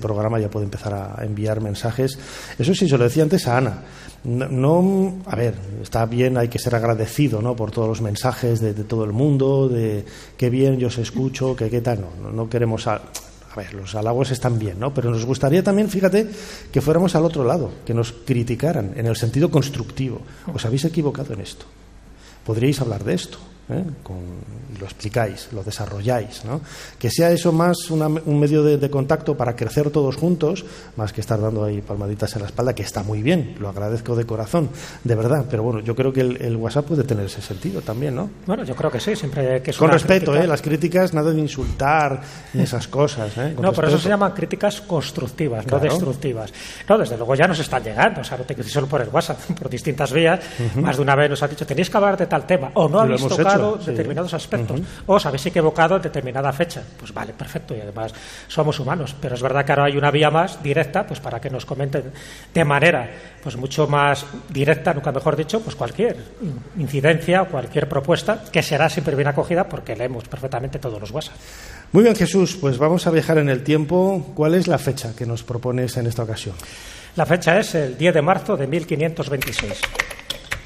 programa ya puede empezar a enviar mensajes. Eso sí, se lo decía antes a Ana. No, a ver, está bien, hay que ser agradecido, ¿no?, por todos los mensajes de todo el mundo, de qué bien yo os escucho, qué tal. No queremos... A ver, los halagos están bien, ¿no? Pero nos gustaría también, fíjate, que fuéramos al otro lado, que nos criticaran en el sentido constructivo. Os habéis equivocado en esto. Podríais hablar de esto, y lo explicáis, lo desarrolláis, ¿no? Que sea eso más un medio de contacto para crecer todos juntos, más que estar dando ahí palmaditas en la espalda, que está muy bien, lo agradezco de corazón, de verdad, pero bueno, yo creo que el WhatsApp puede tener ese sentido también, ¿no? Bueno, yo creo que sí, siempre que es con una respeto, crítica... las críticas, nada de insultar ni esas cosas, No, respeto. pero eso se llaman críticas constructivas, claro, no destructivas. No, desde luego ya nos están llegando, o sea, no te quiero decir solo por el WhatsApp, por distintas vías, más de una vez nos han dicho, tenéis que hablar de tal tema, o no habéis tocado determinados aspectos, o os habéis equivocado en determinada fecha. Pues vale, perfecto, y además somos humanos, pero es verdad que ahora hay una vía más directa, pues para que nos comenten de manera pues mucho más directa, nunca mejor dicho, pues cualquier incidencia o cualquier propuesta, que será siempre bien acogida porque leemos perfectamente todos los WhatsApp. Muy bien, Jesús, pues vamos a viajar en el tiempo. ¿Cuál es la fecha que nos propones en esta ocasión? La fecha es el 10 de marzo de 1526.